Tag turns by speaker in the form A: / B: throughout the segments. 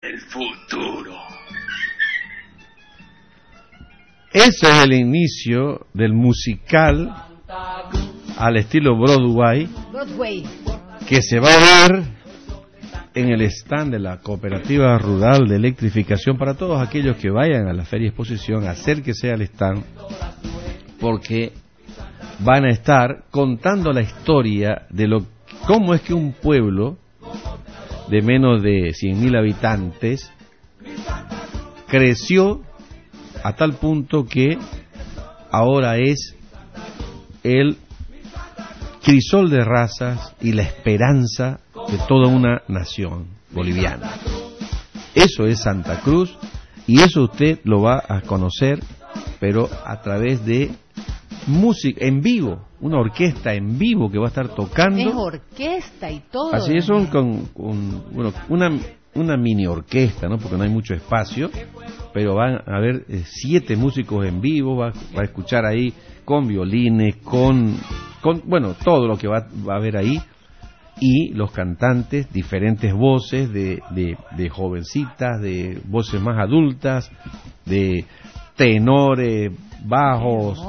A: El futuro.
B: Ese es el inicio del musical al estilo Broadway que se va a ver en el stand de la Cooperativa Rural de Electrificación. Para todos aquellos que vayan a la Feria Exposición, acérquese al stand porque van a estar contando la historia de cómo es que un pueblo de menos de 100.000 habitantes creció a tal punto que ahora es el crisol de razas y la esperanza de toda una nación boliviana. Eso es Santa Cruz y eso usted lo va a conocer, pero a través de música en vivo, una orquesta en vivo que va a estar tocando.
C: Es orquesta y todo.
B: Así es, una mini orquesta, ¿no? Porque no hay mucho espacio, pero van a haber 7 músicos en vivo, va a escuchar ahí con violines, con todo lo que va a haber ahí, y los cantantes, diferentes voces de jovencitas, de voces más adultas, de tenores, bajos,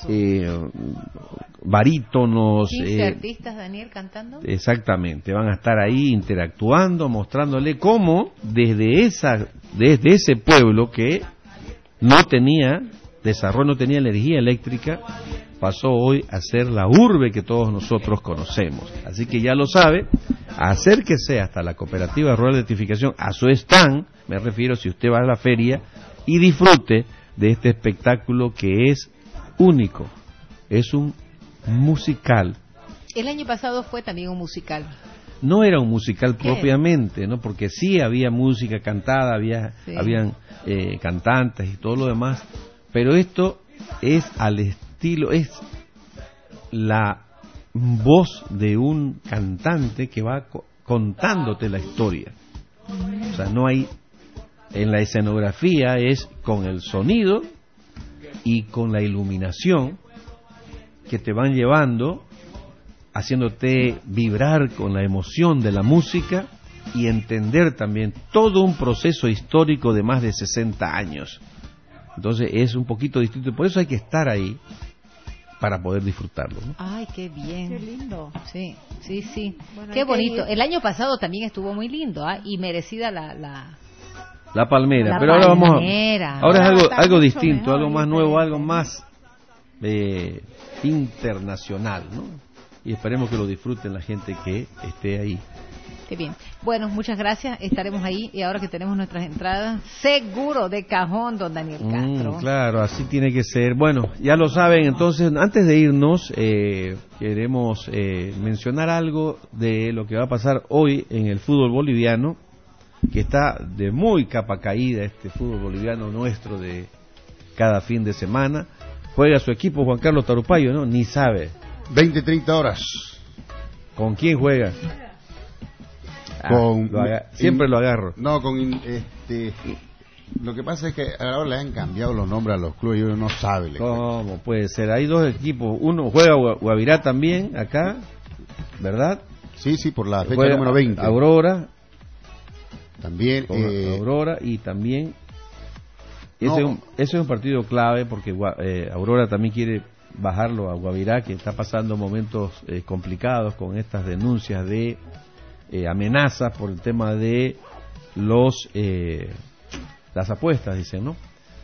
B: barítonos.
C: 15 artistas, Daniel, cantando.
B: Exactamente, van a estar ahí interactuando, mostrándole cómo desde ese pueblo que no tenía desarrollo, no tenía energía eléctrica, pasó hoy a ser la urbe que todos nosotros conocemos. Así que ya lo sabe, acérquese hasta la Cooperativa Rural de Electrificación, a su stand, me refiero, si usted va a la feria, y disfrute de este espectáculo que es único, es un musical.
C: El año pasado fue también un musical.
B: No era un musical propiamente, ¿no? Porque sí había música cantada, habían cantantes y todo lo demás, pero esto es al estilo, es la voz de un cantante que va contándote la historia. O sea, no hay, en la escenografía es con el sonido y con la iluminación que te van llevando, haciéndote vibrar con la emoción de la música y entender también todo un proceso histórico de más de 60 años. Entonces es un poquito distinto, por eso hay que estar ahí para poder disfrutarlo, ¿no?
C: Ay, qué bien.
D: Qué lindo.
C: Sí.
D: Bueno,
C: qué bonito. El año pasado también estuvo muy lindo, y merecida la
B: palmera, pero ahora vamos ahora es algo distinto,
D: mejor,
B: algo más nuevo, algo más internacional, ¿no? Y esperemos que lo disfruten la gente que esté ahí.
C: Qué bien. Bueno, muchas gracias. Estaremos ahí y ahora que tenemos nuestras entradas, seguro de cajón, don Daniel Castro.
B: Claro, así tiene que ser. Bueno, ya lo saben. Entonces, antes de irnos, queremos mencionar algo de lo que va a pasar hoy en el fútbol boliviano, que está de muy capa caída este fútbol boliviano nuestro de cada fin de semana. Juega su equipo Juan Carlos Tarupayo, ¿no? Ni sabe.
E: 20-30 horas.
B: ¿Con quién juega? Siempre lo agarro.
E: No, lo que pasa es que ahora le han cambiado los nombres a los clubes y uno no sabe.
B: ¿Cómo puede ser? Hay 2 equipos. Uno juega Guavirá también, acá, ¿verdad?
E: Sí, por la fecha número 20.
B: Aurora.
E: También.
B: Aurora y también... Ese es un partido clave porque Aurora también quiere bajarlo a Guavirá, que está pasando momentos complicados con estas denuncias de amenazas por el tema de las apuestas, dicen, ¿no?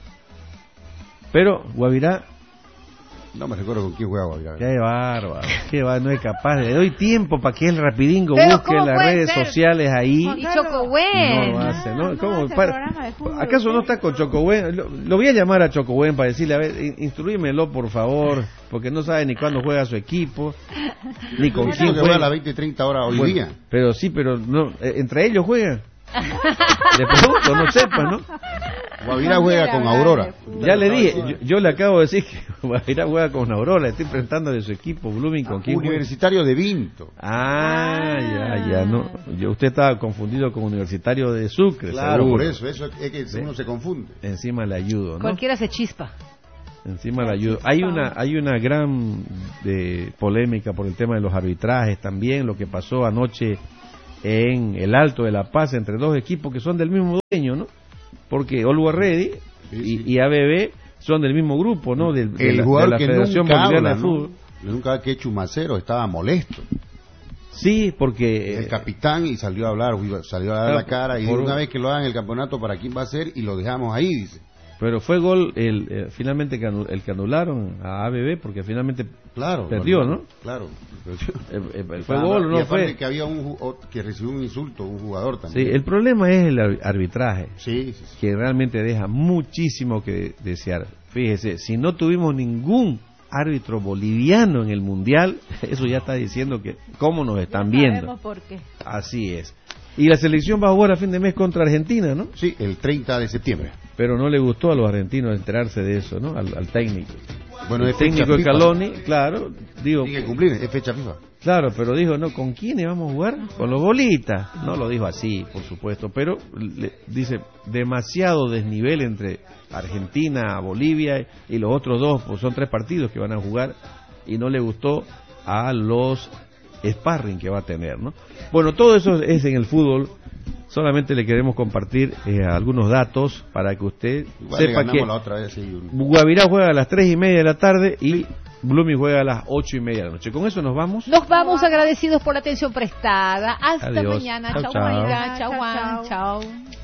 B: Pero Guavirá,
E: no me recuerdo con quién juega Guavirá.
B: Qué bárbaro, no es capaz. Le doy tiempo para que el rapidingo busque en las redes sociales ahí.
C: Y Chocobuen.
B: No lo hace, ¿no? ¿Cómo? ¿Acaso no está con Chocobuen? Lo voy a llamar a Chocobuen para decirle, a ver, instruímelo por favor, porque no sabe ni cuándo juega su equipo, ni con quién juega.
E: A las 20-30 horas hoy día.
B: Pero no, entre ellos juegan. De pronto, no sepa, ¿no?
E: Guavirá juega con Aurora.
B: Ya le dije, yo le acabo de decir que Guavirá juega con Aurora, estoy enfrentando de su equipo, Blooming, ¿con quién?
E: Universitario de Vinto.
B: Ya, no. Usted estaba confundido con Universitario de Sucre.
E: Claro,
B: seguro.
E: por eso es que uno se confunde.
B: Encima le ayudo, ¿no?
C: Cualquiera se chispa.
B: Encima le ayudo. Hay una gran polémica por el tema de los arbitrajes también, lo que pasó anoche en el Alto de La Paz entre dos equipos que son del mismo dueño, ¿no? Porque Always Ready y ABB son del mismo grupo, ¿no? De la Federación Boliviana de Fútbol.
E: Nunca que Chumacero estaba molesto.
B: Sí, porque
E: el capitán y salió a hablar la cara y una vez que lo hagan el campeonato, ¿para quién va a ser? Y lo dejamos ahí, dice.
B: Pero fue gol finalmente el que anularon a ABB porque finalmente perdió, ¿no?
E: Claro.
B: Fue gol, ¿no?
E: Y aparte que había que recibió un insulto, un jugador también.
B: Sí, el problema es el arbitraje,
E: sí.
B: Que realmente deja muchísimo que desear. Fíjese, si no tuvimos ningún árbitro boliviano en el Mundial, eso ya está diciendo que cómo nos están viendo.
C: Sabemos por qué.
B: Así es. Y la selección va a jugar a fin de mes contra Argentina, ¿no?
E: Sí, el 30 de septiembre.
B: Pero no le gustó a los argentinos enterarse de eso, ¿no? Al técnico.
E: Bueno,
B: el técnico de Caloni, claro, digo...
E: Tiene que cumplir, es fecha FIFA.
B: Claro, pero dijo, ¿no? ¿Con quiénes vamos a jugar? Con los bolitas. No lo dijo así, por supuesto, pero dice, demasiado desnivel entre Argentina, Bolivia y los otros dos, pues son 3 partidos que van a jugar y no le gustó a los sparring que va a tener, ¿no? Bueno, todo eso es en el fútbol. Solamente le queremos compartir algunos datos para que usted sepa que Guavirá juega a las 3:30 de la tarde y Blooming juega a las 8:30 de la noche. Con eso nos vamos.
C: Nos vamos agradecidos por la atención prestada. Hasta
B: Adiós.
C: mañana.
B: Chau,
C: Chau, Maida. Chau, Juan. Chau.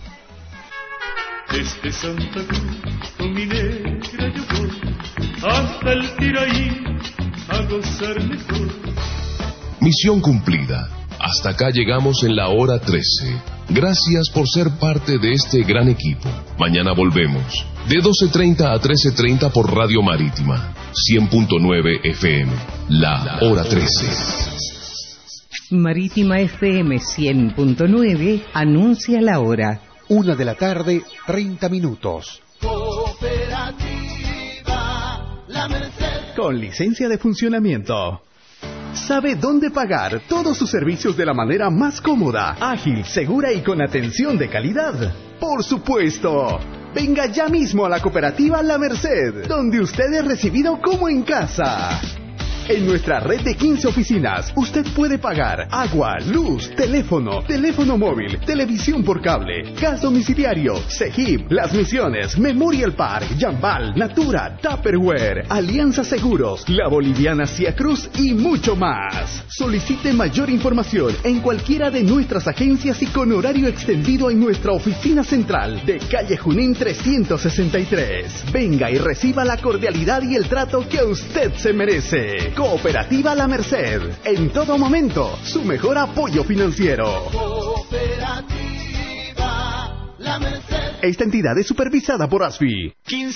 A: Desde Santa Cruz con mi negra yo voy hasta el Tiraí a gozar mejor.
D: Misión cumplida. Hasta acá llegamos en la hora 13. Gracias por ser parte de este gran equipo. Mañana volvemos. De 12:30 a 13:30 por Radio Marítima. 100.9 FM. La hora 13.
F: Marítima FM 100.9 anuncia la hora.
G: 1:30
H: Cooperativa La Merced.
G: Con licencia de funcionamiento. Sabe dónde pagar todos sus servicios de la manera más cómoda, ágil, segura y con atención de calidad. ¡Por supuesto! Venga ya mismo a la cooperativa La Merced, donde usted es recibido como en casa. En nuestra red de 15 oficinas, usted puede pagar agua, luz, teléfono móvil, televisión por cable, gas domiciliario, CEGIP, Las Misiones, Memorial Park, Yambal, Natura, Tupperware, Alianza Seguros, La Boliviana Cia Cruz y mucho más. Solicite mayor información en cualquiera de nuestras agencias y con horario extendido en nuestra oficina central de calle Junín 363. Venga y reciba la cordialidad y el trato que usted se merece. Cooperativa La Merced, en todo momento, su mejor apoyo financiero.
H: Cooperativa La Merced.
G: Esta entidad es supervisada por ASFI.